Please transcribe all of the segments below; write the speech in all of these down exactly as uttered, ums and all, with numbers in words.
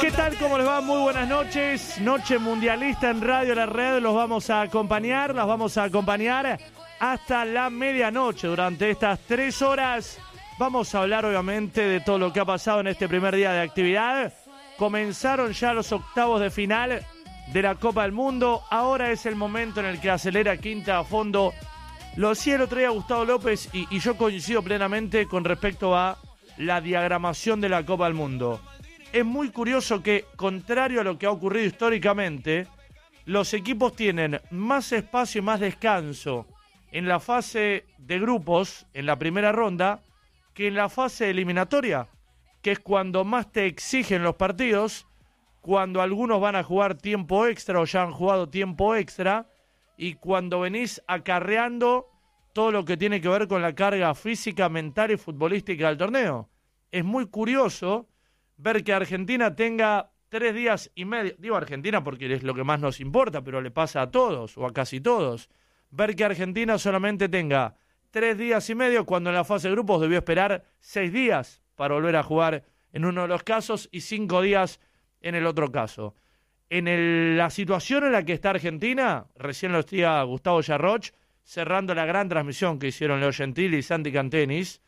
¿Qué tal? ¿Cómo les va? Muy buenas noches. Noche mundialista en Radio La Red. Los vamos a acompañar, las vamos a acompañar hasta la medianoche. Durante estas tres horas vamos a hablar obviamente de todo lo que ha pasado en este primer día de actividad. Comenzaron ya los octavos de final de la Copa del Mundo. Ahora es el momento en el que acelera Quinta a fondo. Lo decía el otro día Gustavo López y, y yo coincido plenamente con respecto a la diagramación de la Copa del Mundo. Es muy curioso que, contrario a lo que ha ocurrido históricamente, los equipos tienen más espacio y más descanso en la fase de grupos, en la primera ronda, que en la fase eliminatoria, que es cuando más te exigen los partidos, cuando algunos van a jugar tiempo extra o ya han jugado tiempo extra, y cuando venís acarreando todo lo que tiene que ver con la carga física, mental y futbolística del torneo. Es muy curioso ver que Argentina tenga tres días y medio, digo Argentina porque es lo que más nos importa, pero le pasa a todos o a casi todos, ver que Argentina solamente tenga tres días y medio cuando en la fase de grupos debió esperar seis días para volver a jugar en uno de los casos y cinco días en el otro caso. En el, la situación en la que está Argentina, recién lo decía Gustavo Yarroch, cerrando la gran transmisión que hicieron Leo Gentili y Santi Cantenis,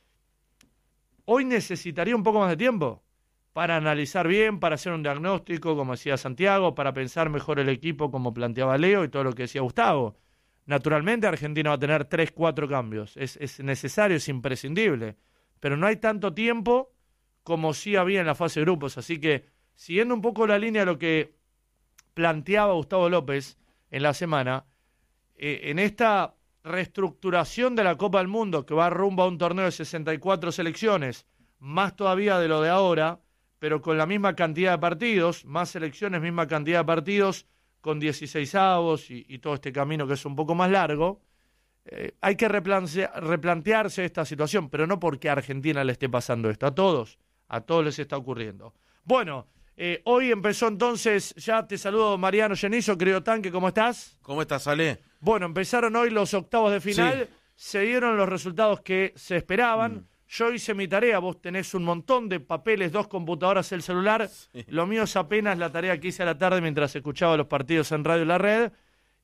hoy necesitaría un poco más de tiempo para analizar bien, para hacer un diagnóstico, como decía Santiago, para pensar mejor el equipo, como planteaba Leo y todo lo que decía Gustavo. Naturalmente Argentina va a tener tres, cuatro cambios. Es, es necesario, es imprescindible. Pero no hay tanto tiempo como sí había en la fase de grupos. Así que, siguiendo un poco la línea de lo que planteaba Gustavo López en la semana, eh, en esta reestructuración de la Copa del Mundo, que va rumbo a un torneo de sesenta y cuatro selecciones, más todavía de lo de ahora, pero con la misma cantidad de partidos, más selecciones, misma cantidad de partidos, con dieciseisavos y, y todo este camino que es un poco más largo, eh, hay que replante- replantearse esta situación, pero no porque a Argentina le esté pasando esto, a todos, a todos les está ocurriendo. Bueno, eh, hoy empezó entonces, ya te saludo Mariano Genizo, querido Tanque, ¿cómo estás? ¿Cómo estás, Ale? Bueno, empezaron hoy los octavos de final, Sí. se dieron los resultados que se esperaban. Mm. Yo hice mi tarea, vos tenés un montón de papeles, dos computadoras, el celular. Sí. Lo mío es apenas la tarea que hice a la tarde mientras escuchaba los partidos en Radio La Red.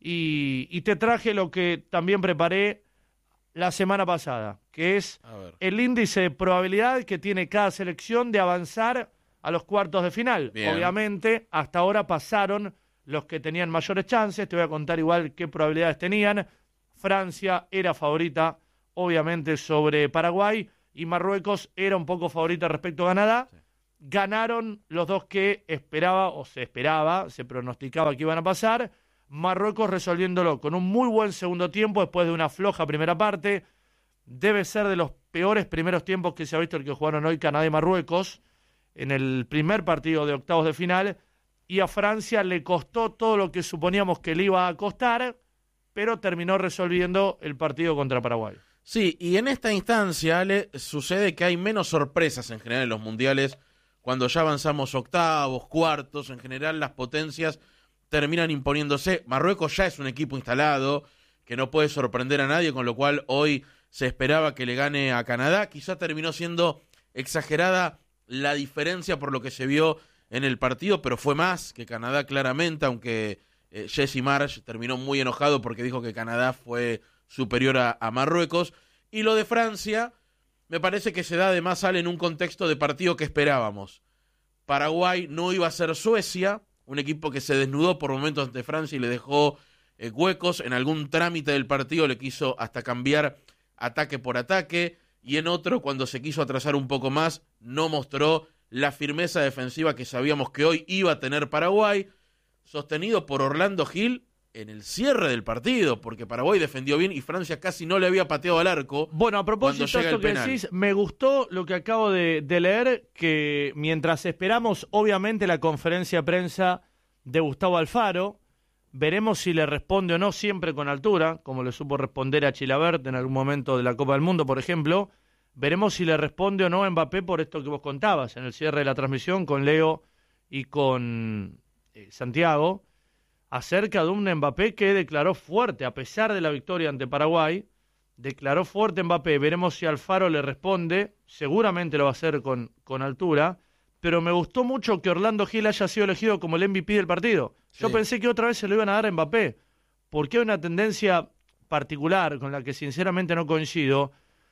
Y, y te traje lo que también preparé la semana pasada, que es el índice de probabilidad que tiene cada selección de avanzar a los cuartos de final. Bien. Obviamente, hasta ahora pasaron los que tenían mayores chances. Te voy a contar igual qué probabilidades tenían. Francia era favorita, obviamente, sobre Paraguay. Y Marruecos era un poco favorita respecto a Canadá. Sí. Ganaron los dos que esperaba, o se esperaba, se pronosticaba que iban a pasar. Marruecos resolviéndolo con un muy buen segundo tiempo después de una floja primera parte. Debe ser de los peores primeros tiempos que se ha visto el que jugaron hoy Canadá y Marruecos en el primer partido de octavos de final. Y a Francia le costó todo lo que suponíamos que le iba a costar, pero terminó resolviendo el partido contra Paraguay. Sí, y en esta instancia, Ale, sucede que hay menos sorpresas en general en los mundiales. Cuando ya avanzamos octavos, cuartos, en general las potencias terminan imponiéndose. Marruecos ya es un equipo instalado que no puede sorprender a nadie, con lo cual hoy se esperaba que le gane a Canadá. Quizá terminó siendo exagerada la diferencia por lo que se vio en el partido, pero fue más que Canadá claramente, aunque eh, Jesse Marsh terminó muy enojado porque dijo que Canadá fue superior a, a Marruecos. Y lo de Francia me parece que se da además, Ale, en un contexto de partido que esperábamos. Paraguay no iba a ser Suecia, un equipo que se desnudó por momentos ante Francia y le dejó eh, huecos. En algún trámite del partido le quiso hasta cambiar ataque por ataque, y en otro, cuando se quiso atrasar un poco más, no mostró la firmeza defensiva que sabíamos que hoy iba a tener Paraguay, sostenido por Orlando Gil en el cierre del partido, porque Paraguay defendió bien y Francia casi no le había pateado al arco. Bueno, a propósito de esto que decís, me gustó lo que acabo de, de leer, que mientras esperamos, obviamente, la conferencia de prensa de Gustavo Alfaro, veremos si le responde o no, siempre con altura, como le supo responder a Chilavert en algún momento de la Copa del Mundo, por ejemplo. Veremos si le responde o no a Mbappé por esto que vos contabas en el cierre de la transmisión con Leo y con eh, Santiago, acerca de un Mbappé que declaró fuerte, a pesar de la victoria ante Paraguay, declaró fuerte Mbappé. Veremos si Alfaro le responde, seguramente lo va a hacer con, con altura, pero me gustó mucho que Orlando Gil haya sido elegido como el M V P del partido. Sí. Yo pensé que otra vez se lo iban a dar a Mbappé, porque hay una tendencia particular con la que sinceramente no coincido,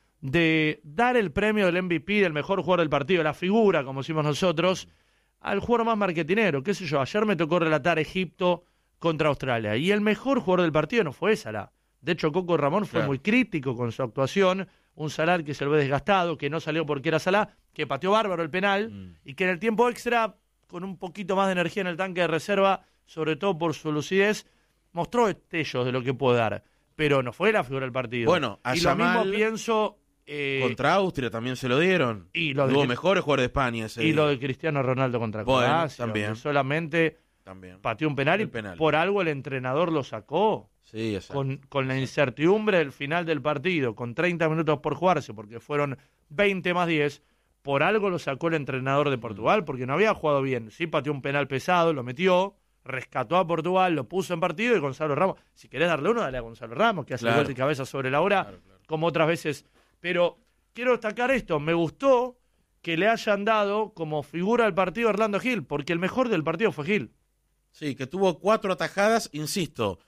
de dar el premio del M V P, del mejor jugador del partido, la figura, como decimos nosotros, al jugador más marketinero. Qué sé yo, ayer me tocó relatar Egipto contra Australia, y el mejor jugador del partido no fue Salah. De hecho, Coco Ramón fue claro. muy crítico con su actuación, un Salah que se lo ve desgastado, que no salió porque era Salah, que pateó bárbaro el penal, mm. y que en el tiempo extra, con un poquito más de energía en el tanque de reserva, sobre todo por su lucidez, mostró destellos de lo que puede dar, pero no fue la figura del partido. Bueno, a y Yamal, lo mismo pienso... Eh, contra Austria también se lo dieron. Y lo Hubo de, mejores jugadores de España ese Y día. lo de Cristiano Ronaldo contra bueno, Croacia, también. solamente también. pateó un penal, penal y por algo el entrenador lo sacó. Sí, exacto. Con, con la incertidumbre del final del partido, con treinta minutos por jugarse, porque fueron veinte más diez, por algo lo sacó el entrenador de Portugal, porque no había jugado bien. Sí pateó un penal pesado, lo metió, rescató a Portugal, lo puso en partido, y Gonzalo Ramos, si querés darle uno, dale a Gonzalo Ramos, que hace claro. gol de cabeza sobre la hora, claro, claro. como otras veces. Pero quiero destacar esto, me gustó que le hayan dado como figura del partido a Orlando Gil, porque el mejor del partido fue Gil. Sí, que tuvo cuatro atajadas, insisto,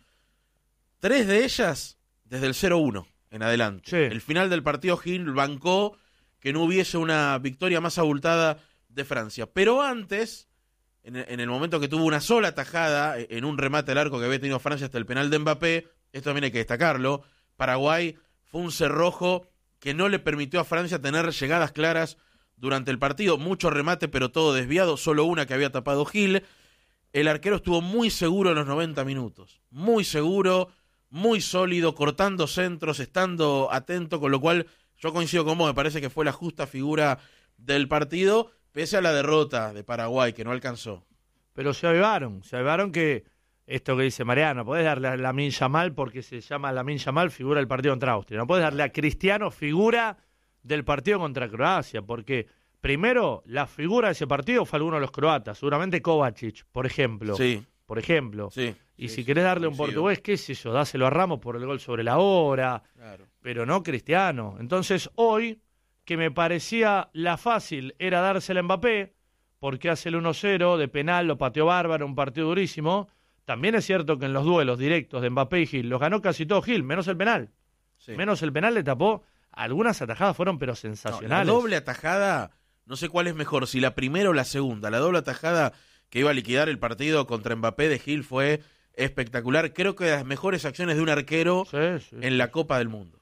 tres de ellas desde el cero uno en adelante. Sí. El final del partido Gil bancó que no hubiese una victoria más abultada de Francia. Pero antes, en, en el momento que tuvo una sola atajada, en un remate al arco que había tenido Francia hasta el penal de Mbappé, esto también hay que destacarlo, Paraguay fue un cerrojo que no le permitió a Francia tener llegadas claras durante el partido. Mucho remate, pero todo desviado, solo una que había tapado Gil. El arquero estuvo muy seguro en los noventa minutos, muy seguro, muy sólido, cortando centros, estando atento, con lo cual yo coincido con vos, me parece que fue la justa figura del partido, pese a la derrota de Paraguay, que no alcanzó. Pero se avivaron, se avivaron que esto que dice Mariano, podés darle a Lamine Yamal porque se llama Lamine Yamal, figura del partido contra Austria. No podés darle a Cristiano, figura del partido contra Croacia, porque primero, la figura de ese partido fue alguno de los croatas, seguramente Kovacic, por ejemplo. Sí. Por ejemplo. Sí. Y sí, si sí, querés darle sí, un sí, portugués, qué sé yo, dáselo a Ramos por el gol sobre la hora, claro. pero no Cristiano. Entonces, hoy, que me parecía la fácil era dársela a Mbappé, porque hace el uno cero de penal, lo pateó bárbaro, un partido durísimo. También es cierto que en los duelos directos de Mbappé y Gil los ganó casi todo Gil, menos el penal. Sí. Menos el penal le tapó. Algunas atajadas fueron pero sensacionales. No, la doble atajada, no sé cuál es mejor, si la primera o la segunda. La doble atajada que iba a liquidar el partido contra Mbappé de Gil fue espectacular. Creo que de las mejores acciones de un arquero sí, sí, en sí. la Copa del Mundo.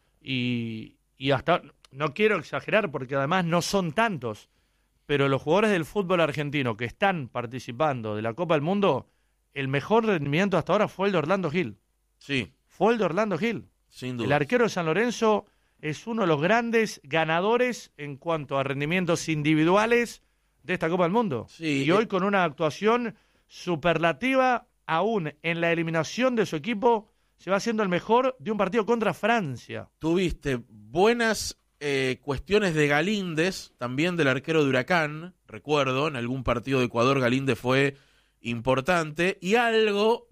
Y, y hasta, no quiero exagerar porque además no son tantos, pero los jugadores del fútbol argentino que están participando de la Copa del Mundo, el mejor rendimiento hasta ahora fue el de Orlando Gil. Sí. Fue el de Orlando Gil. Sin duda. El arquero de San Lorenzo es uno de los grandes ganadores en cuanto a rendimientos individuales de esta Copa del Mundo. Sí, y hoy con una actuación superlativa, aún en la eliminación de su equipo, se va haciendo el mejor de un partido contra Francia. Tuviste buenas eh, cuestiones de Galíndez, también del arquero de Huracán, recuerdo, en algún partido de Ecuador Galíndez fue importante, y algo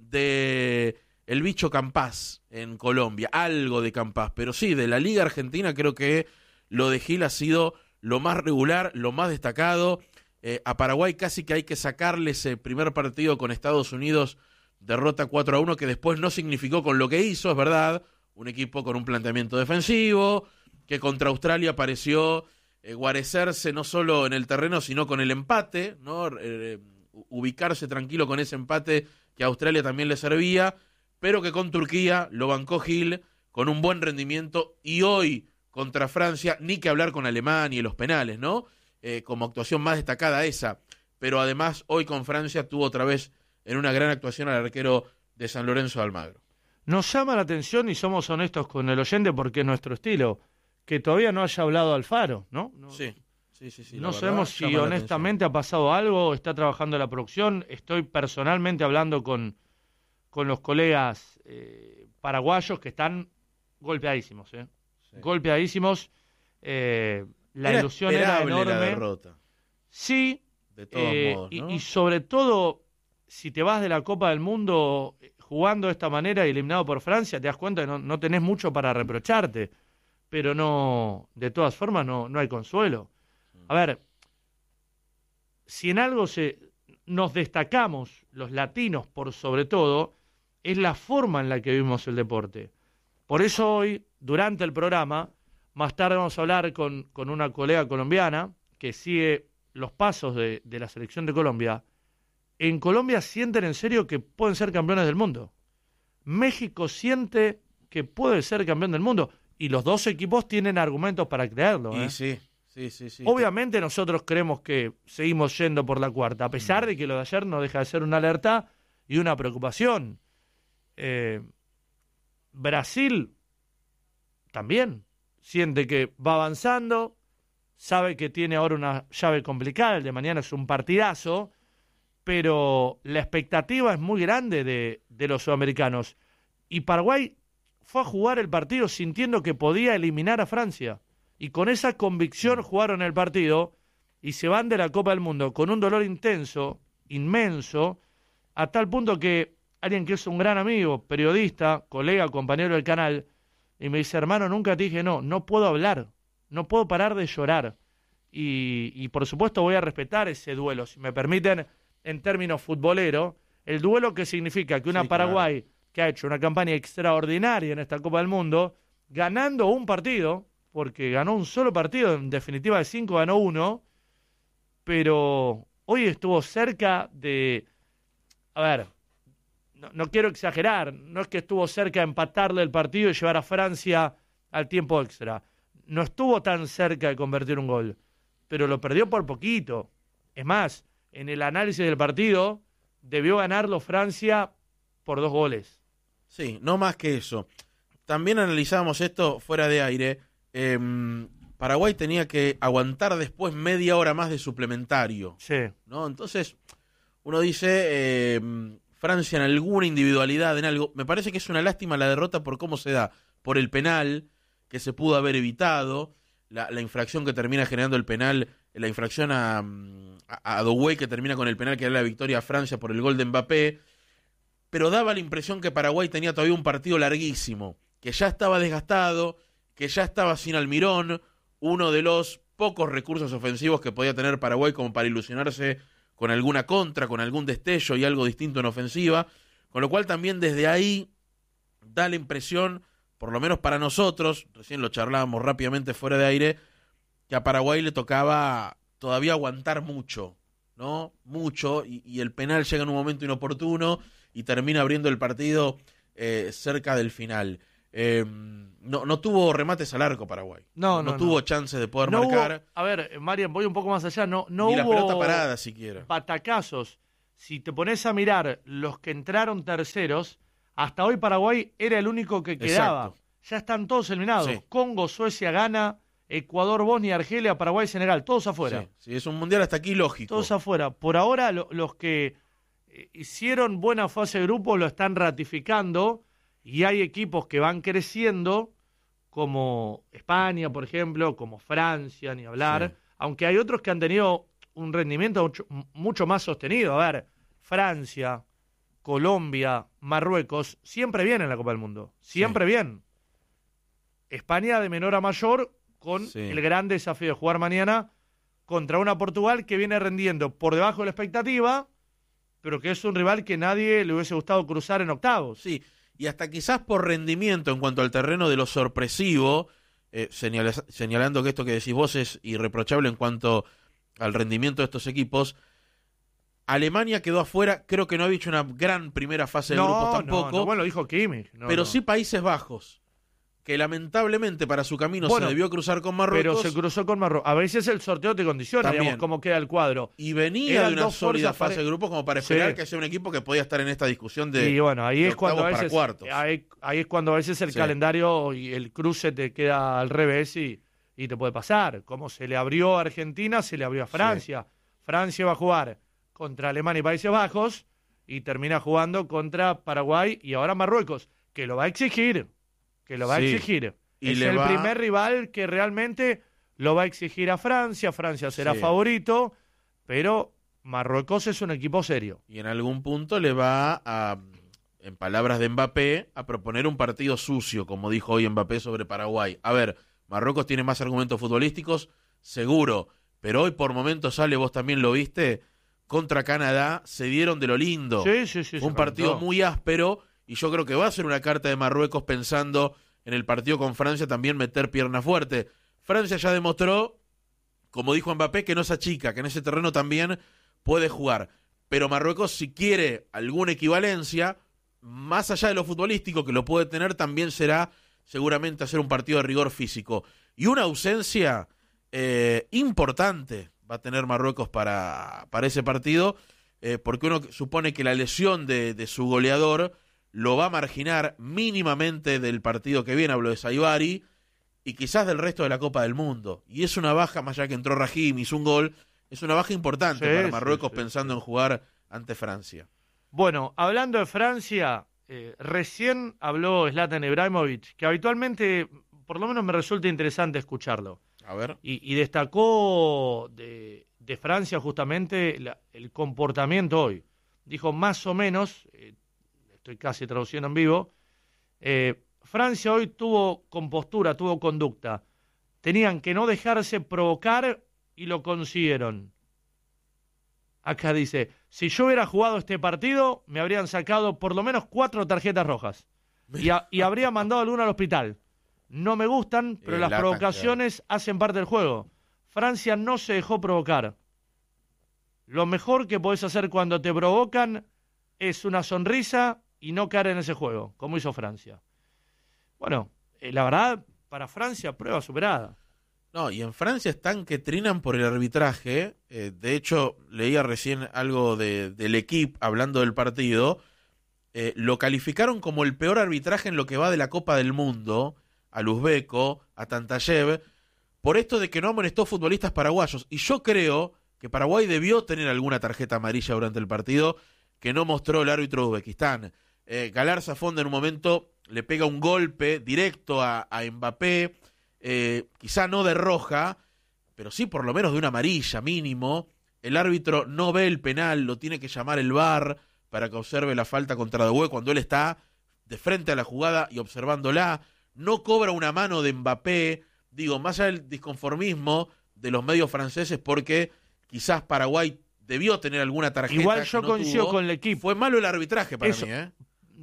de el bicho Campás en Colombia, algo de Campás, pero sí, de la Liga Argentina creo que lo de Gil ha sido lo más regular, lo más destacado. Eh, a Paraguay casi que hay que sacarle ese primer partido con Estados Unidos, derrota cuatro a uno, que después no significó con lo que hizo, es verdad, un equipo con un planteamiento defensivo, que contra Australia pareció eh, guarecerse no solo en el terreno, sino con el empate, ¿no? Eh, ubicarse tranquilo con ese empate que a Australia también le servía, pero que con Turquía lo bancó Gil con un buen rendimiento, y hoy contra Francia, ni que hablar con Alemania y los penales, ¿no? Eh, como actuación más destacada esa, pero además hoy con Francia tuvo otra vez en una gran actuación al arquero de San Lorenzo de Almagro. Nos llama la atención, y somos honestos con el oyente porque es nuestro estilo, que todavía no haya hablado Alfaro, ¿no? no sí, sí, sí. sí no sabemos si honestamente ha pasado algo, está trabajando en la producción. Estoy personalmente hablando con, con los colegas eh, paraguayos que están golpeadísimos, ¿eh? Sí. Golpeadísimos. Eh, la era ilusión era enorme. La derrota. Sí, de todos eh, modos, ¿no? y, y sobre todo, si te vas de la Copa del Mundo jugando de esta manera y eliminado por Francia, te das cuenta que no, no tenés mucho para reprocharte, pero no, de todas formas no, no hay consuelo. A ver, si en algo se, nos destacamos, los latinos por sobre todo, es la forma en la que vivimos el deporte. Por eso hoy, durante el programa, más tarde vamos a hablar con, con una colega colombiana que sigue los pasos de, de la selección de Colombia. En Colombia sienten en serio que pueden ser campeones del mundo. México siente que puede ser campeón del mundo. Y los dos equipos tienen argumentos para creerlo. ¿eh? Y sí, sí, sí, sí. Obviamente nosotros creemos que seguimos yendo por la cuarta, a pesar de que lo de ayer no deja de ser una alerta y una preocupación. Eh, Brasil también siente que va avanzando, sabe que tiene ahora una llave complicada, el de mañana es un partidazo, pero la expectativa es muy grande de, de los sudamericanos. Y Paraguay fue a jugar el partido sintiendo que podía eliminar a Francia. Y con esa convicción jugaron el partido y se van de la Copa del Mundo con un dolor intenso, inmenso, a tal punto que alguien que es un gran amigo, periodista, colega, compañero del canal, y me dice, hermano, nunca te dije no, no puedo hablar, no puedo parar de llorar. Y, y por supuesto voy a respetar ese duelo, si me permiten, en términos futboleros, el duelo que significa que una Sí, Paraguay claro. que ha hecho una campaña extraordinaria en esta Copa del Mundo, ganando un partido, porque ganó un solo partido, en definitiva de cinco ganó uno, pero hoy estuvo cerca de, a ver, no, no quiero exagerar, no es que estuvo cerca de empatarle el partido y llevar a Francia al tiempo extra, no estuvo tan cerca de convertir un gol, pero lo perdió por poquito. Es más, en el análisis del partido, debió ganarlo Francia por dos goles. Sí, no más que eso. También analizábamos esto fuera de aire. Eh, Paraguay tenía que aguantar después media hora más de suplementario, Sí. ¿no? Entonces, uno dice, eh, Francia en alguna individualidad, en algo. Me parece que es una lástima la derrota por cómo se da. Por el penal, que se pudo haber evitado, la, la infracción que termina generando el penal, la infracción a, a, a Doué, que termina con el penal que da la victoria a Francia por el gol de Mbappé. Pero daba la impresión que Paraguay tenía todavía un partido larguísimo, que ya estaba desgastado, que ya estaba sin Almirón, uno de los pocos recursos ofensivos que podía tener Paraguay como para ilusionarse con alguna contra, con algún destello y algo distinto en ofensiva, con lo cual también desde ahí da la impresión, por lo menos para nosotros, recién lo charlábamos rápidamente fuera de aire, que a Paraguay le tocaba todavía aguantar mucho, ¿no? Mucho, y, y el penal llega en un momento inoportuno y termina abriendo el partido eh, cerca del final. Eh, no, no tuvo remates al arco Paraguay. No, no, no, tuvo no. chances de poder No marcar. hubo, a ver, Marian, voy un poco más allá. No, no ni hubo la pelota parada siquiera. patacazos. Si te pones a mirar los que entraron terceros, hasta hoy Paraguay era el único que quedaba. Exacto. Ya están todos eliminados. Sí. Congo, Suecia, Ghana, Ecuador, Bosnia, Argelia, Paraguay, Senegal. Todos afuera. Sí, sí, es un mundial hasta aquí lógico. Todos afuera. Por ahora, lo, los que eh, hicieron buena fase de grupo lo están ratificando y hay equipos que van creciendo, como España, por ejemplo, como Francia, ni hablar, Sí. aunque hay otros que han tenido un rendimiento mucho, mucho más sostenido. A ver, Francia, Colombia, Marruecos, siempre bien en la Copa del Mundo. Siempre Sí. bien. España de menor a mayor, con Sí. el gran desafío de jugar mañana contra una Portugal que viene rendiendo por debajo de la expectativa, pero que es un rival que nadie le hubiese gustado cruzar en octavos. Sí, y hasta quizás por rendimiento en cuanto al terreno de lo sorpresivo, eh, señala, señalando que esto que decís vos es irreprochable en cuanto al rendimiento de estos equipos. Alemania quedó afuera, creo que no había hecho una gran primera fase de grupos tampoco, No, no, bueno, dijo Kimmich. No, pero no. sí Países Bajos, que lamentablemente para su camino Bueno, se debió cruzar con Pero Marruecos se cruzó con Marruecos. A veces el sorteo te condiciona, También. digamos, cómo queda el cuadro. y venía Eran de una dos sólida fuerzas fase pare- de grupos como para esperar Sí. que sea un equipo que podía estar en esta discusión de, Y bueno, ahí de es cuando a octavos para veces cuartos. ahí, ahí es cuando a veces el Sí. calendario y el cruce te queda al revés y, y te puede pasar. Como se le abrió a Argentina, se le abrió a Francia. Francia va a jugar contra Alemania y Países Bajos y termina jugando contra Paraguay y ahora Marruecos, que lo va a exigir, que lo va Sí. a exigir. Y es le el va- primer rival que realmente lo va a exigir a Francia. Francia será Sí. favorito, pero Marruecos es un equipo serio. Y en algún punto le va a, en palabras de Mbappé, a proponer un partido sucio, como dijo hoy Mbappé sobre Paraguay. A ver, Marruecos tiene más argumentos futbolísticos, seguro, pero hoy por momentos sale, vos también lo viste, contra Canadá se dieron de lo lindo. Sí, sí, sí. Fue un partido calentó. muy áspero y yo creo que va a ser una carta de Marruecos pensando en el partido con Francia también meter pierna fuerte. Francia ya demostró, como dijo Mbappé, que no se achica, que en ese terreno también puede jugar. Pero Marruecos, si quiere alguna equivalencia, más allá de lo futbolístico, que lo puede tener, también será seguramente hacer un partido de rigor físico. Y una ausencia eh, importante va a tener Marruecos para, para ese partido, eh, porque uno supone que la lesión de, de su goleador lo va a marginar mínimamente del partido que viene, hablo de Saibari, y quizás del resto de la Copa del Mundo. Y es una baja, más allá que entró Rahim, hizo un gol, es una baja importante Sí, para sí, Marruecos sí, pensando sí. en jugar ante Francia. Bueno, hablando de Francia, eh, recién habló Zlatan Ibrahimovic, que habitualmente, por lo menos me resulta interesante escucharlo. A ver. Y, y destacó de, de Francia justamente la, el comportamiento hoy. Dijo más o menos, eh, estoy casi traduciendo en vivo, eh, Francia hoy tuvo compostura, tuvo conducta. Tenían que no dejarse provocar y lo consiguieron. Acá dice, si yo hubiera jugado este partido, me habrían sacado por lo menos cuatro tarjetas rojas. Y, a, y habría mandado alguna al hospital. No me gustan, pero Eh, las latan, provocaciones hacen parte del juego. Francia no se dejó provocar. Lo mejor que podés hacer cuando te provocan es una sonrisa y no caer en ese juego, como hizo Francia. Bueno, eh, la verdad, para Francia, prueba superada. No, y en Francia están que trinan por el arbitraje. Eh, de hecho, leía recién algo de, del equipo hablando del partido. Eh, lo calificaron como el peor arbitraje en lo que va de la Copa del Mundo, al uzbeco, a Tantayev, por esto de que no amonestó futbolistas paraguayos. Y yo creo que Paraguay debió tener alguna tarjeta amarilla durante el partido que no mostró el árbitro de Uzbekistán. Eh, Galarza Fonda en un momento le pega un golpe directo a, a Mbappé, eh, quizá no de roja, pero sí por lo menos de una amarilla mínimo. El árbitro no ve el penal, lo tiene que llamar el V A R para que observe la falta contra Doué cuando él está de frente a la jugada y observándola. No cobra una mano de Mbappé, digo, más allá del disconformismo de los medios franceses, porque quizás Paraguay debió tener alguna tarjeta. Igual yo que no coincido tuvo. con el equipo. Fue malo el arbitraje para Eso, mí, ¿eh?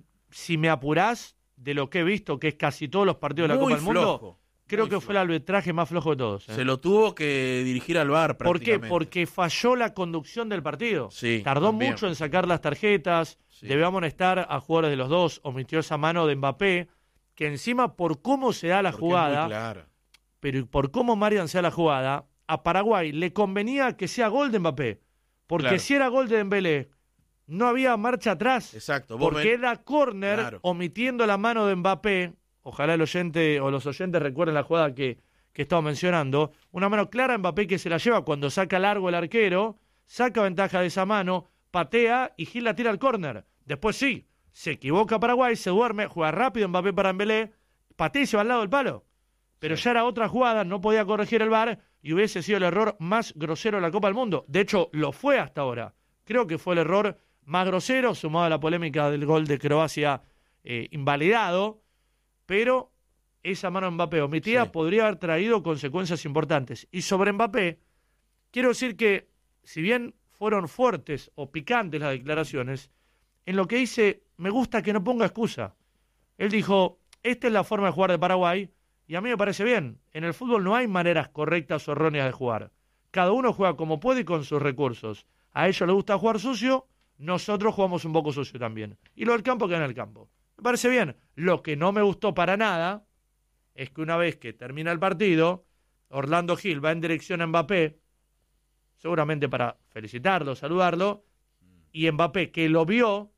Si me apurás, de lo que he visto, que es casi todos los partidos de la Muy Copa del Mundo, flojo, creo muy que flojo. fue el arbitraje más flojo de todos. ¿eh? Se lo tuvo que dirigir al V A R ¿Por qué? prácticamente. Porque falló la conducción del partido. Sí, Tardó también. mucho en sacar las tarjetas, Sí. debió amonestar a jugadores de los dos, omitió esa mano de Mbappé, que encima por cómo se da la Porque es jugada, muy claro. pero por cómo Marian se da la jugada, a Paraguay le convenía que sea gol de Mbappé. Porque Claro. si era gol de Dembélé, no había marcha atrás. Exacto. Vos Porque ven- era córner, Claro. omitiendo la mano de Mbappé. Ojalá el oyente o los oyentes recuerden la jugada que, que estaba mencionando. Una mano clara Mbappé que se la lleva cuando saca largo el arquero, saca ventaja de esa mano, patea y Gil la tira al córner. Después sí, se equivoca Paraguay, se duerme, juega rápido Mbappé para Dembélé, patea y se va al lado del palo. Pero Sí. ya era otra jugada, no podía corregir el V A R y hubiese sido el error más grosero de la Copa del Mundo. De hecho, lo fue hasta ahora. Creo que fue el error más grosero, sumado a la polémica del gol de Croacia eh, invalidado, pero esa mano de Mbappé omitida Sí. podría haber traído consecuencias importantes. Y sobre Mbappé, quiero decir que, si bien fueron fuertes o picantes las declaraciones, en lo que dice, me gusta que no ponga excusa. Él dijo, esta es la forma de jugar de Paraguay, y a mí me parece bien. En el fútbol no hay maneras correctas o erróneas de jugar. Cada uno juega como puede y con sus recursos. A ellos les gusta jugar sucio, nosotros jugamos un poco sucio también. Y lo del campo queda en el campo. Me parece bien. Lo que no me gustó para nada es que una vez que termina el partido, Orlando Gil va en dirección a Mbappé, seguramente para felicitarlo, saludarlo, y Mbappé, que lo vio,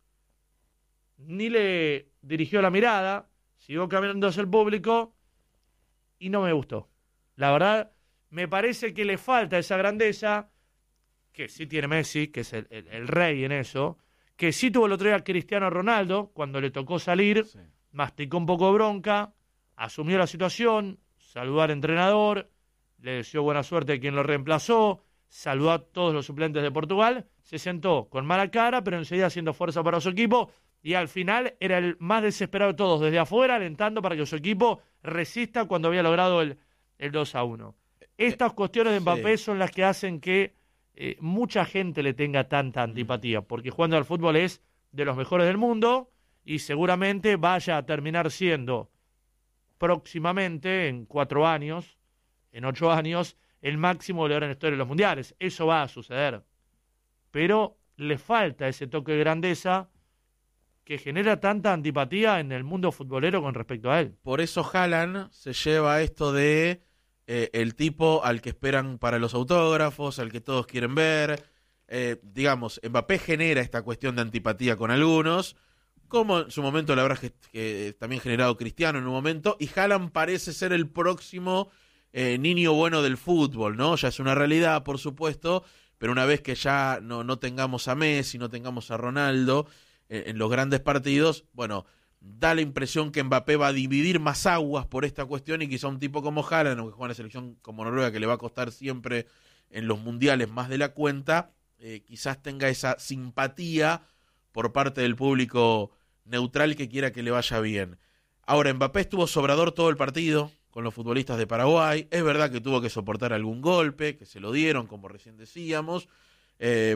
ni le dirigió la mirada, siguió caminando hacia el público y no me gustó. La verdad, me parece que le falta esa grandeza que sí tiene Messi, que es el, el, el rey en eso, que sí tuvo el otro día Cristiano Ronaldo, cuando le tocó salir, Sí. masticó un poco de bronca, asumió la situación, saludó al entrenador, le deseó buena suerte a quien lo reemplazó, saludó a todos los suplentes de Portugal, se sentó con mala cara, pero enseguida haciendo fuerza para su equipo, y al final era el más desesperado de todos, desde afuera, alentando para que su equipo resista cuando había logrado el, el dos a uno. Estas eh, cuestiones de Mbappé sí. son las que hacen que eh, mucha gente le tenga tanta antipatía, porque jugando al fútbol es de los mejores del mundo y seguramente vaya a terminar siendo próximamente, en cuatro años, en ocho años, el máximo goleador en la historia de los mundiales. Eso va a suceder. Pero le falta ese toque de grandeza que genera tanta antipatía en el mundo futbolero con respecto a él. Por eso Haaland se lleva esto de eh, el tipo al que esperan para los autógrafos, al que todos quieren ver. Eh, digamos, Mbappé genera esta cuestión de antipatía con algunos, como en su momento la habrá que, que también generado Cristiano en un momento, y Haaland parece ser el próximo eh, niño bueno del fútbol, ¿no? Ya es una realidad, por supuesto, pero una vez que ya no, no tengamos a Messi, no tengamos a Ronaldo eh, en los grandes partidos, bueno, da la impresión que Mbappé va a dividir más aguas por esta cuestión y quizá un tipo como Haaland, aunque juega en la selección como Noruega, que le va a costar siempre en los mundiales más de la cuenta, eh, quizás tenga esa simpatía por parte del público neutral que quiera que le vaya bien. Ahora, Mbappé estuvo sobrador todo el partido con los futbolistas de Paraguay. Es verdad que tuvo que soportar algún golpe, que se lo dieron, como recién decíamos. Eh,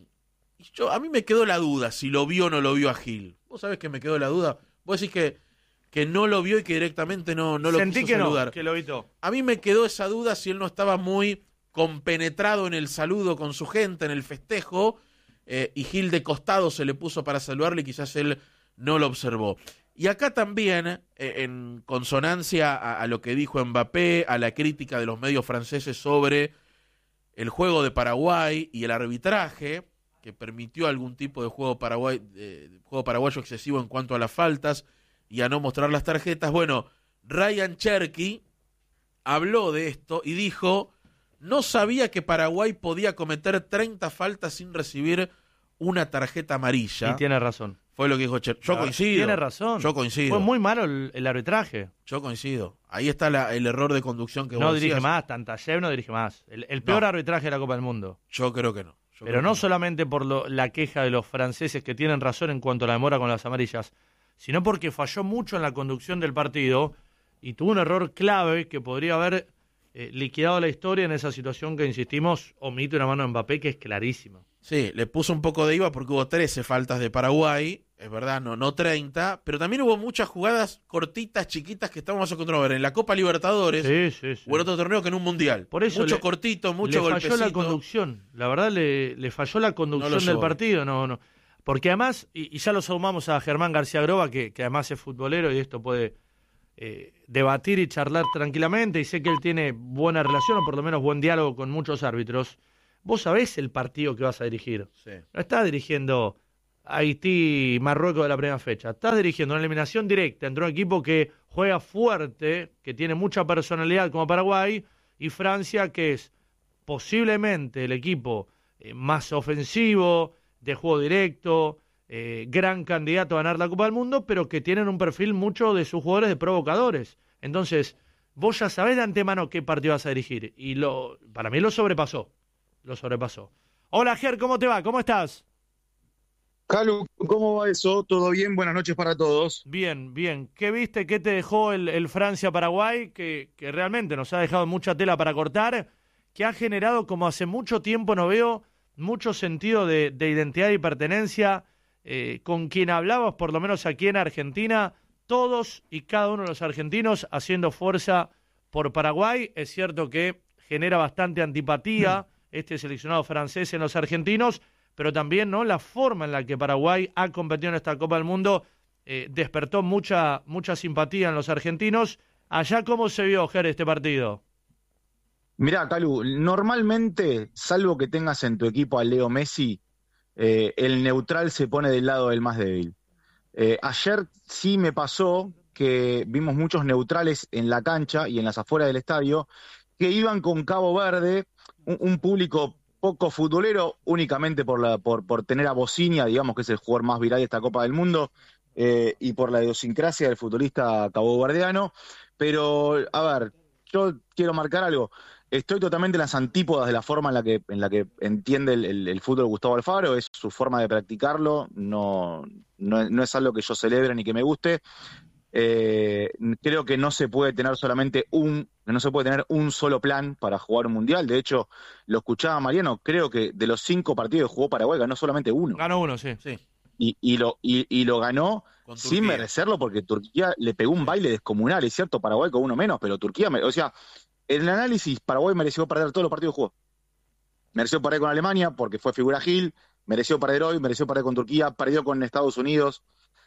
y yo, a mí me quedó la duda si lo vio o no lo vio a Gil. ¿Vos sabés que me quedó la duda? Vos decís que, que no lo vio y que directamente no, no lo Sentí quiso que saludar. No, que lo evitó. A mí me quedó esa duda si él no estaba muy compenetrado en el saludo con su gente, en el festejo, eh, y Gil de costado se le puso para saludarle y quizás él no lo observó. Y acá también, eh, en consonancia a, a lo que dijo Mbappé, a la crítica de los medios franceses sobre el juego de Paraguay y el arbitraje, que permitió algún tipo de juego, paraguay, eh, juego paraguayo excesivo en cuanto a las faltas y a no mostrar las tarjetas, bueno, Ryan Cherky habló de esto y dijo, no sabía que Paraguay podía cometer treinta faltas sin recibir una tarjeta amarilla. Y tiene razón. Fue lo que dijo Cher. Yo coincido. Tiene razón. Yo coincido. Fue muy malo el, el arbitraje. Yo coincido. Ahí está la, el error de conducción que No vos dirige decías. más, Tantayev no dirige más. El, el peor No. arbitraje de la Copa del Mundo. Yo creo que no. Yo Pero creo no que solamente por lo, la queja de los franceses que tienen razón en cuanto a la demora con las amarillas, sino porque falló mucho en la conducción del partido y tuvo un error clave que podría haber eh, liquidado la historia en esa situación que, insistimos, omite una mano de Mbappé que es clarísima. Sí, le puso un poco de I V A porque hubo trece faltas de Paraguay, es verdad, no, no treinta, pero también hubo muchas jugadas cortitas, chiquitas que estábamos acostumbrados a ver en la Copa Libertadores Sí, sí, sí. o en otro torneo que en un Mundial. Por eso mucho le- cortito, mucho le golpecito. falló la conducción, la verdad le, le falló la conducción No lo del llevó. partido, no, no. Porque además, y, y ya lo sumamos a Germán García Groba, que, que además es futbolero y esto puede eh, debatir y charlar tranquilamente, y sé que él tiene buena relación, o por lo menos buen diálogo con muchos árbitros. Vos sabés el partido que vas a dirigir. Sí. No estás dirigiendo Haití, Marruecos de la primera fecha. Estás dirigiendo una eliminación directa entre un equipo que juega fuerte, que tiene mucha personalidad como Paraguay, y Francia, que es posiblemente el equipo eh, más ofensivo, de juego directo, eh, gran candidato a ganar la Copa del Mundo, pero que tienen un perfil mucho de sus jugadores de provocadores. Entonces, vos ya sabés de antemano qué partido vas a dirigir. Y lo, para mí lo sobrepasó. Lo sobrepasó. Hola, Ger, ¿cómo te va? ¿Cómo estás? Calu, ¿cómo va eso? ¿Todo bien? Buenas noches para todos. Bien, bien. ¿Qué viste? ¿Qué te dejó el, el Francia-Paraguay? Que, que realmente nos ha dejado mucha tela para cortar, que ha generado, como hace mucho tiempo no veo, mucho sentido de, de identidad y pertenencia. Eh, con quien hablabas, por lo menos aquí en Argentina, todos y cada uno de los argentinos haciendo fuerza por Paraguay. Es cierto que genera bastante antipatía este seleccionado francés en los argentinos, pero también no la forma en la que Paraguay ha competido en esta Copa del Mundo eh, despertó mucha mucha simpatía en los argentinos. Allá, ¿cómo se vio, Ger, este partido? Mirá, Calu, normalmente, salvo que tengas en tu equipo a Leo Messi, eh, el neutral se pone del lado del más débil. Eh, ayer sí me pasó que vimos muchos neutrales en la cancha y en las afueras del estadio que iban con Cabo Verde, un, un público poco futbolero, únicamente por, la, por, por tener a Bociña, digamos que es el jugador más viral de esta Copa del Mundo, eh, y por la idiosincrasia del futbolista caboverdiano. Pero, a ver, yo quiero marcar algo. Estoy totalmente en las antípodas de la forma en la que, en la que entiende el, el, el fútbol Gustavo Alfaro, es su forma de practicarlo, no, no, no es algo que yo celebre ni que me guste. Eh, creo que no se puede tener solamente un, no se puede tener un solo plan para jugar un mundial. De hecho, lo escuchaba Mariano, creo que de los cinco partidos que jugó Paraguay ganó solamente uno. Ganó uno, sí. Sí. Y, y, lo, y, y lo ganó Con sin Turquía. merecerlo, porque Turquía le pegó un baile descomunal. Es cierto, Paraguay con uno menos, pero Turquía, me- o sea, en el análisis, Paraguay mereció perder todos los partidos que jugó. Mereció perder con Alemania porque fue figura Gil, mereció perder hoy, mereció perder con Turquía, perdió con Estados Unidos.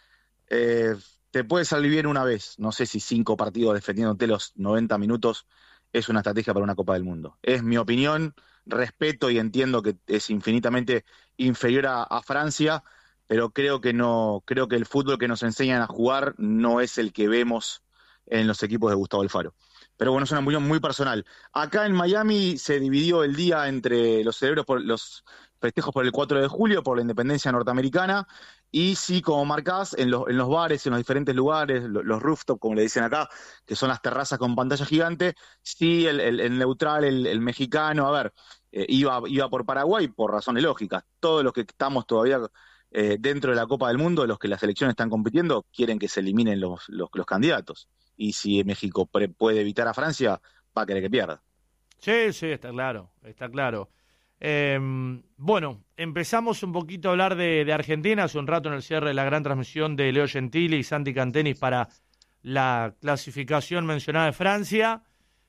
Eh, te puede salir bien una vez. No sé si cinco partidos defendiéndote los noventa minutos es una estrategia para una Copa del Mundo. Es mi opinión, respeto y entiendo que es infinitamente inferior a, a Francia, pero creo que no, creo que el fútbol que nos enseñan a jugar no es el que vemos en los equipos de Gustavo Alfaro. Pero bueno, es una opinión muy personal. Acá en Miami se dividió el día entre los celebros por los festejos por el cuatro de julio, por la independencia norteamericana, y sí, como marcás, en los, en los bares, en los diferentes lugares, los, los rooftop, como le dicen acá, que son las terrazas con pantalla gigante, sí, el, el, el neutral, el, el mexicano, a ver, eh, iba, iba por Paraguay por razones lógicas. Todos los que estamos todavía eh, dentro de la Copa del Mundo, los que las selecciones están compitiendo, quieren que se eliminen los, los, los candidatos. Y si México pre- puede evitar a Francia, va a querer que pierda. Sí, sí, está claro, está claro. Eh, bueno, empezamos un poquito a hablar de, de Argentina hace un rato en el cierre de la gran transmisión de Leo Gentili y Santi Cantenis para la clasificación mencionada de Francia.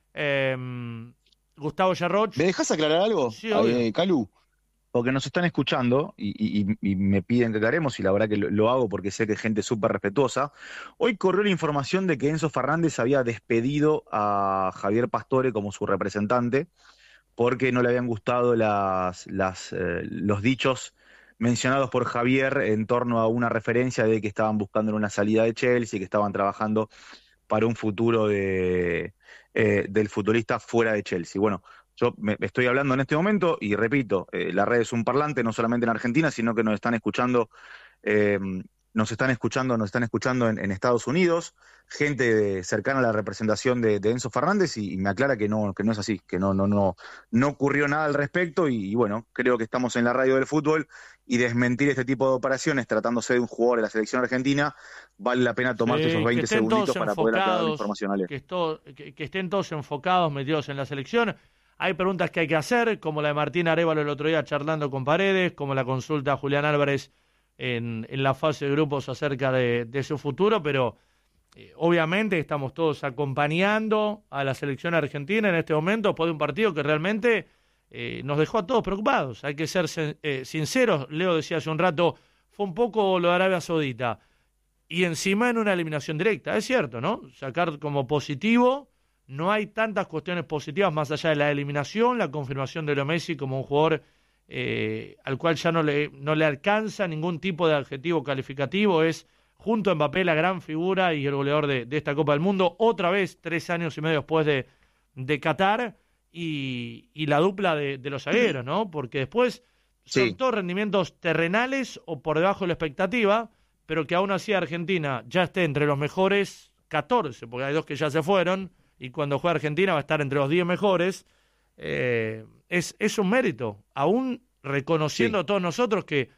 Eh, Gustavo Yarroch. ¿Me dejas aclarar algo, Sí, obvio. eh, Calu? Porque nos están escuchando y, y- y me piden que aclaremos, y la verdad que lo, lo hago porque sé que es gente súper respetuosa. Hoy corrió la información de que Enzo Fernández había despedido a Javier Pastore como su representante porque no le habían gustado las, las, eh, los dichos mencionados por Javier en torno a una referencia de que estaban buscando una salida de Chelsea, que estaban trabajando para un futuro de, eh, del futbolista fuera de Chelsea. Bueno, yo me, estoy hablando en este momento y repito, eh, la red es un parlante no solamente en Argentina, sino que nos están escuchando, eh, nos están escuchando, nos están escuchando en, en Estados Unidos, gente de- cercana a la representación de, de Enzo Fernández, y, y me aclara que no, que no es así, que no, no, no, no ocurrió nada al respecto, y, y bueno, creo que estamos en la radio del fútbol y desmentir este tipo de operaciones tratándose de un jugador de la selección argentina, vale la pena tomarte Sí, esos que veinte estén segunditos todos para poder aclarar la enfocados, información, Ale. que, esto- que- que estén todos enfocados, metidos en la selección. Hay preguntas que hay que hacer, como la de Martín Arévalo el otro día charlando con Paredes, como la consulta a Julián Álvarez en, en la fase de grupos acerca de, de su futuro, pero eh, obviamente estamos todos acompañando a la selección argentina en este momento después de un partido que realmente eh, nos dejó a todos preocupados. Hay que ser sen- eh, sinceros. Leo decía hace un rato, fue un poco lo de Arabia Saudita. Y encima en una eliminación directa, es cierto, ¿no? Sacar como positivo, no hay tantas cuestiones positivas más allá de la eliminación, la confirmación de Leo Messi como un jugador eh, al cual ya no le, no le alcanza ningún tipo de adjetivo calificativo, es junto a Mbappé la gran figura y el goleador de, de esta Copa del Mundo, otra vez tres años y medio después de, de Qatar, y, y la dupla de, de los zagueros, ¿no? Porque después son Sí. todos rendimientos terrenales o por debajo de la expectativa, pero que aún así Argentina ya esté entre los mejores catorce, porque hay dos que ya se fueron, y cuando juegue Argentina va a estar entre los diez mejores, eh, es, es un mérito, aún reconociendo Sí. a todos nosotros que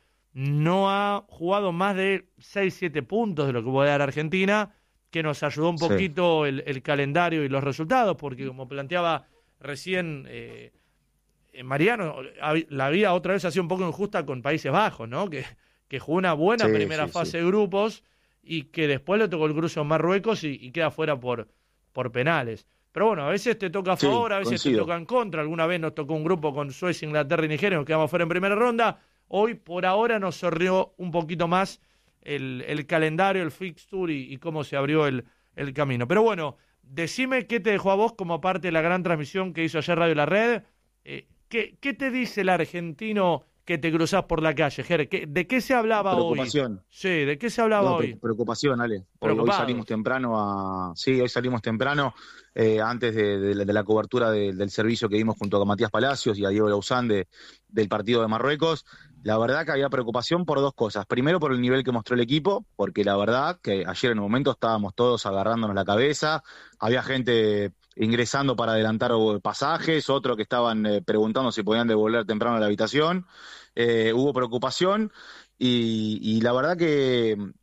no ha jugado más de seis siete puntos de lo que puede dar Argentina, que nos ayudó un Sí. poquito el, el calendario y los resultados, porque como planteaba recién eh, eh, Mariano, hab- la vida otra vez ha sido un poco injusta con Países Bajos, ¿no? Que, que jugó una buena Sí, primera sí, fase sí. de grupos y que después le tocó el cruce con Marruecos y, y queda fuera por, por penales. Pero bueno, a veces te toca a Sí, favor, a veces coincido. te toca en contra. Alguna vez nos tocó un grupo con Suecia, Inglaterra y Nigeria, nos quedamos fuera en primera ronda. Hoy, por ahora, nos sorrió un poquito más el, el calendario, el fixture y, y cómo se abrió el, el camino. Pero bueno, decime qué te dejó a vos como parte de la gran transmisión que hizo ayer Radio La Red. Eh, ¿qué, ¿Qué te dice el argentino que te cruzás por la calle, Ger? ¿Qué- ¿De qué se hablaba hoy? Preocupación. Sí, ¿de qué se hablaba No, hoy? pre- preocupación, Ale. Hoy, hoy Preocupados. salimos temprano a. Sí, hoy salimos temprano, eh, antes de, de la- de la cobertura de- del servicio que dimos junto a Matías Palacios y a Diego Lauzán de, del partido de Marruecos. La verdad que había preocupación por dos cosas. Primero, por el nivel que mostró el equipo, porque la verdad que ayer en un momento estábamos todos agarrándonos la cabeza. Había gente ingresando para adelantar pasajes, otros que estaban eh, preguntando si podían devolver temprano a la habitación. Eh, hubo preocupación. Y, y la verdad que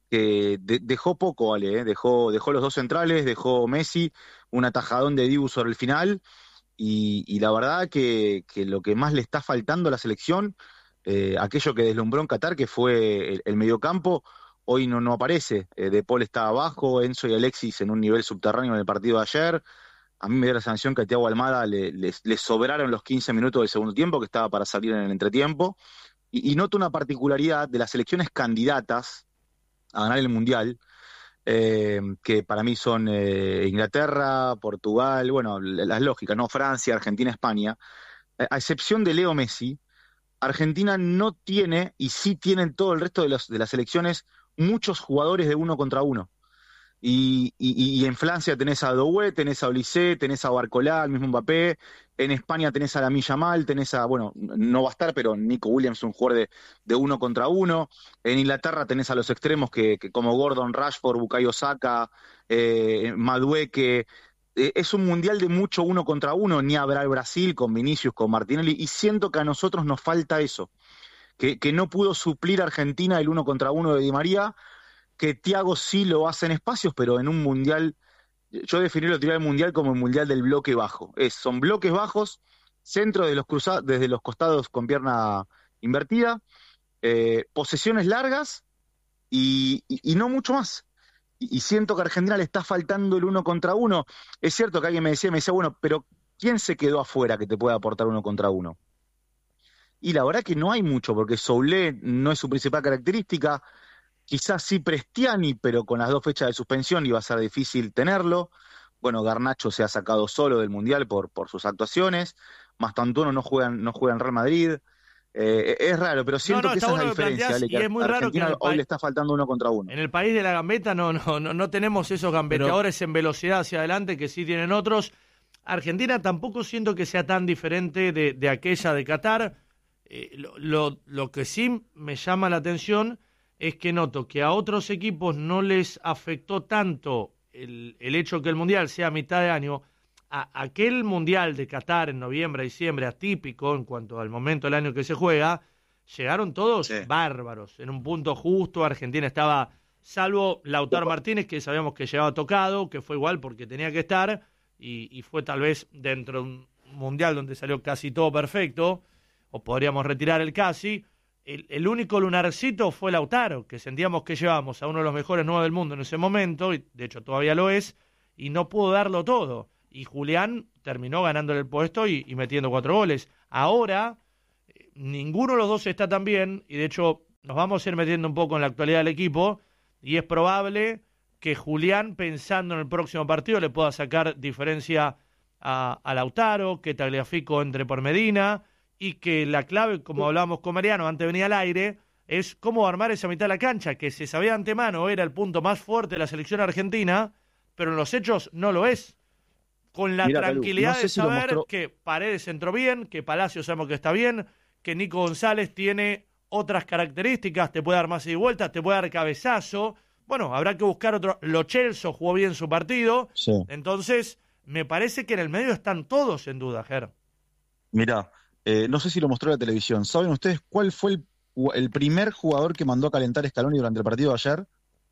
que de, dejó poco, Ale, ¿eh? dejó, dejó los dos centrales, dejó Messi, un atajadón de Dibu sobre el final, y, y la verdad que, que lo que más le está faltando a la selección, eh, aquello que deslumbró en Qatar, que fue el, el mediocampo, hoy no, no aparece. Eh, De Paul está abajo, Enzo y Alexis en un nivel subterráneo en el partido de ayer. A mí me dio la sensación que a Thiago Almada le, le, le sobraron los quince minutos del segundo tiempo, que estaba para salir en el entretiempo. Y, y noto una particularidad de las selecciones candidatas a ganar el Mundial, eh, que para mí son eh, Inglaterra, Portugal, bueno, las lógicas, ¿no? Francia, Argentina, España. Eh, A excepción de Leo Messi, Argentina no tiene, y sí tienen todo el resto de, los, de las selecciones, muchos jugadores de uno contra uno. Y, y, y en Francia tenés a Doué, tenés a Olise, tenés a Barcolá, el mismo Mbappé. En España tenés a Lamine Yamal, tenés a, bueno, no va a estar, pero Nico Williams, un jugador de, de uno contra uno. En Inglaterra tenés a los extremos que, que como Gordon, Rashford, Bukayo Saka, eh, Madueke. Eh, es un mundial de mucho uno contra uno, ni habrá el Brasil con Vinicius, con Martinelli, y siento que a nosotros nos falta eso, que, que no pudo suplir Argentina el uno contra uno de Di María, que Thiago sí lo hace en espacios, pero en un mundial, yo definí lo del mundial como el mundial del bloque bajo. Es, son bloques bajos, centro de los cruzados, desde los costados con pierna invertida, eh, posesiones largas y, y, y no mucho más. Y, y siento que a Argentina le está faltando el uno contra uno. Es cierto que alguien me decía, me decía, bueno, pero ¿quién se quedó afuera que te pueda aportar uno contra uno? Y la verdad que no hay mucho, porque Soulé no es su principal característica. Quizás sí Prestiani, pero con las dos fechas de suspensión iba a ser difícil tenerlo. Bueno, Garnacho se ha sacado solo del Mundial por, por sus actuaciones. Mastantuono no juega, no juega en Real Madrid. Eh, es raro, pero siento No, no, que está esa bueno es que la diferencia. planteás, Ale, y que es muy a raro que Argentina en el hoy pa- le está faltando uno contra uno. En el país de la gambeta no, no, no, no tenemos esos gambeteadores en velocidad hacia adelante que sí tienen otros. Argentina tampoco siento que sea tan diferente de, de aquella de Qatar. Eh, lo, lo, lo que sí me llama la atención es que noto que a otros equipos no les afectó tanto el, el hecho que el Mundial sea a mitad de año. A, aquel Mundial de Qatar en noviembre, diciembre, atípico en cuanto al momento del año que se juega, llegaron todos Sí. bárbaros, en un punto justo. Argentina estaba, salvo Lautaro Martínez, que sabíamos que llegaba tocado, que fue igual porque tenía que estar, y, y fue tal vez dentro de un Mundial donde salió casi todo perfecto, o podríamos retirar el casi. El, el único lunarcito fue Lautaro, que sentíamos que llevábamos a uno de los mejores nueve del mundo en ese momento, y de hecho todavía lo es, y no pudo darlo todo. Y Julián terminó ganándole el puesto y, y metiendo cuatro goles. Ahora, eh, ninguno de los dos está tan bien, y de hecho nos vamos a ir metiendo un poco en la actualidad del equipo, y es probable que Julián, pensando en el próximo partido, le pueda sacar diferencia a, a Lautaro, que Tagliafico entre por Medina, y que la clave, como hablábamos con Mariano antes de venir al aire, es cómo armar esa mitad de la cancha, que se sabía de antemano era el punto más fuerte de la selección argentina, pero en los hechos no lo es. Con la Mirá, Calú, tranquilidad no sé de si lo saber mostró- que Paredes entró bien, que Palacios sabemos que está bien, que Nico González tiene otras características, te puede dar más ida y vuelta, te puede dar cabezazo. Bueno, habrá que buscar otro. Lo Celso jugó bien su partido, Sí. entonces me parece que en el medio están todos en duda, Ger. Mirá, eh, no sé si lo mostró la televisión. ¿Saben ustedes cuál fue el, el primer jugador que mandó a calentar Scaloni durante el partido de ayer?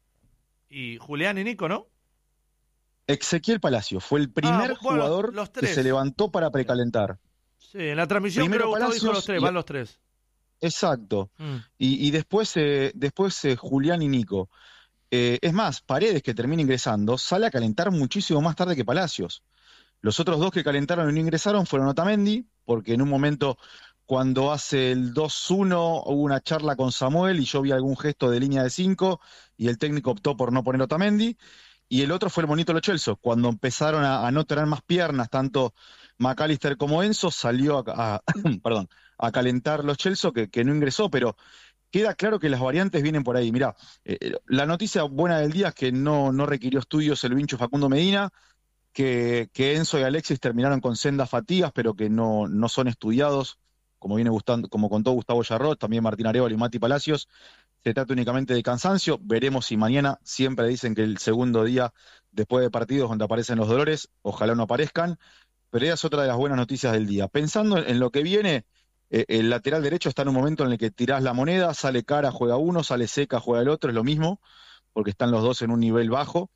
Y Julián y Nico, ¿no? Ezequiel Palacio. Fue el primer Ah, bueno, jugador los que tres. se levantó para precalentar. Sí, en la transmisión Primero creo que Gustavo dijo Palacios los tres, y- van los tres. Exacto. Mm. Y, y después, eh, después eh, Julián y Nico. Eh, es más, Paredes, que termina ingresando, sale a calentar muchísimo más tarde que Palacios. Los otros dos que calentaron y no ingresaron fueron Otamendi, porque en un momento, cuando hace el dos uno, hubo una charla con Samuel y yo vi algún gesto de línea de cinco y el técnico optó por no poner Otamendi. Y el otro fue el Monito Lo Celso. Cuando empezaron a, a no tener más piernas, tanto McAllister como Enzo, salió a, a- perdón, a calentar Lo Celso, que, que no ingresó, pero queda claro que las variantes vienen por ahí. Mirá, eh, la noticia buena del día es que no, no requirió estudios el vincho Facundo Medina, que, que Enzo y Alexis terminaron con sendas fatigas, pero que no, no son estudiados, como viene gustando, como contó Gustavo Yarrot, también Martín Arévalo y Mati Palacios. Se trata únicamente de cansancio. Veremos si mañana, siempre dicen que el segundo día después de partidos donde aparecen los dolores, ojalá no aparezcan, pero esa es otra de las buenas noticias del día. Pensando en lo que viene, eh, el lateral derecho está en un momento en el que tirás la moneda, sale cara, juega uno, sale seca, juega el otro, es lo mismo. porque están los dos en un nivel bajo.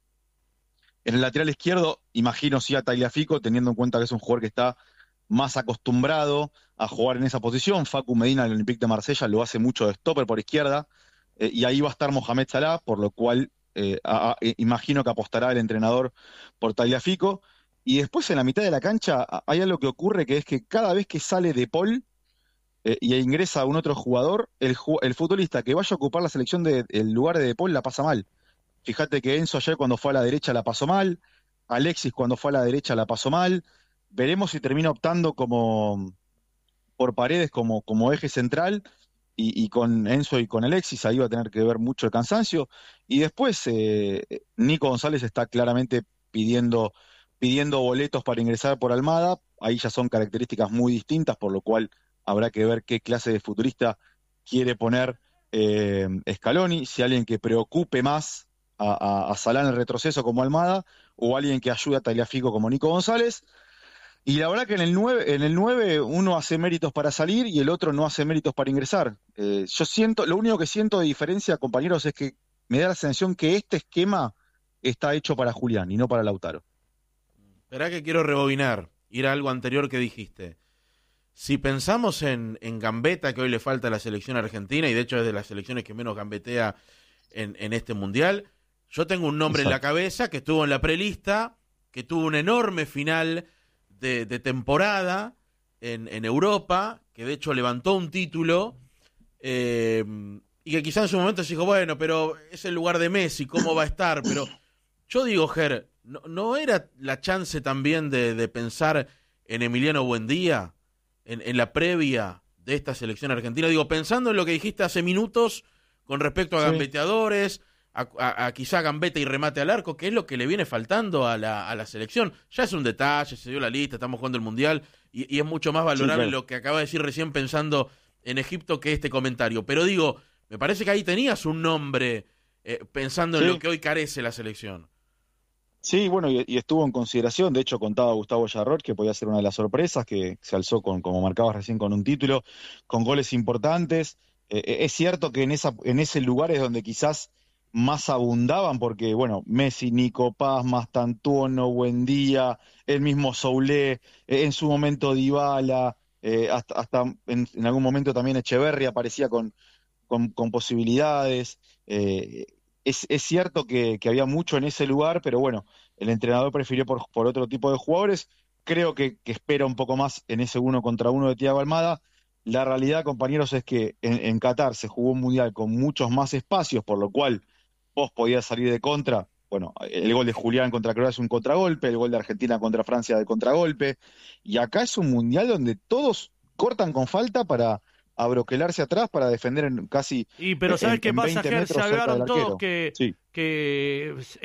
En el lateral izquierdo, imagino sí a Tagliafico, teniendo en cuenta que es un jugador que está más acostumbrado a jugar en esa posición. Facu Medina del Olympique de Marsella lo hace mucho de stopper por izquierda, eh, y ahí va a estar Mohamed Salah, por lo cual eh, a, a, imagino que apostará el entrenador por Tagliafico. Y después en la mitad de la cancha hay algo que ocurre, que es que cada vez que sale De Paul eh, y ingresa un otro jugador, el, el futbolista que vaya a ocupar la selección del de, lugar de De Paul la pasa mal. Fíjate que Enzo ayer cuando fue a la derecha la pasó mal, Alexis cuando fue a la derecha la pasó mal. Veremos si termina optando como por Paredes como, como eje central, y, y con Enzo y con Alexis ahí va a tener que ver mucho el cansancio. Y después eh, Nico González está claramente pidiendo, pidiendo boletos para ingresar por Almada. Ahí ya son características muy distintas, por lo cual habrá que ver qué clase de futurista quiere poner eh, Scaloni, si alguien que preocupe más a, a, a Salah en el retroceso como Almada, o alguien que ayude a Tagliafico como Nico González. Y la verdad que en el nueve, en el nueve uno hace méritos para salir y el otro no hace méritos para ingresar. Eh, yo siento, lo único que siento de diferencia, compañeros, es que me da la sensación que este esquema está hecho para Julián y no para Lautaro. Esperá que quiero rebobinar, ir a algo anterior que dijiste. Si pensamos en, en Gambetta, que hoy le falta a la selección argentina, y de hecho es de las selecciones que menos gambetea en, en este mundial, yo tengo un nombre Exacto. en la cabeza que estuvo en la prelista, que tuvo un enorme final de, de temporada en, en Europa, que de hecho levantó un título, eh, y que quizás en su momento se dijo, bueno, pero es el lugar de Messi, ¿cómo va a estar? Pero yo digo, Ger, ¿no, no era la chance también de, de pensar en Emiliano Buendía, en, en la previa de esta selección argentina? Digo, pensando en lo que dijiste hace minutos con respecto a sí. gambeteadores, a, a, a quizá gambeta y remate al arco, que es lo que le viene faltando a la, a la selección. Ya es un detalle, se dio la lista, estamos jugando el Mundial, y, y es mucho más valorable sí, claro. lo que acaba de decir recién pensando en Egipto que este comentario. Pero digo, me parece que ahí tenías un nombre eh, pensando sí. en lo que hoy carece la selección. Sí, bueno, y, y estuvo en consideración. De hecho, contaba Gustavo Yarrot que podía ser una de las sorpresas, que se alzó, con, como marcabas recién, con un título, con goles importantes. Eh, es cierto que en, esa, en ese lugar es donde quizás más abundaban, porque, bueno, Messi, Nico Paz, Mastantuono, Buendía, el mismo Soulé, eh, en su momento Dybala, eh, hasta, hasta en, en algún momento también Echeverri aparecía con, con, con posibilidades. Eh, es, es cierto que, que había mucho en ese lugar, pero bueno, el entrenador prefirió por, por otro tipo de jugadores. Creo que, que espera un poco más en ese uno contra uno de Thiago Almada. La realidad, compañeros, es que en, en Qatar se jugó un mundial con muchos más espacios, por lo cual vos podías salir de contra. Bueno, el gol de Julián contra Croacia es un contragolpe, el gol de Argentina contra Francia de contragolpe, y acá es un mundial donde todos cortan con falta para abroquelarse atrás, para defender en casi y pero ¿sabes en, qué en pasa, Ger? Se hablaron todos que, sí. que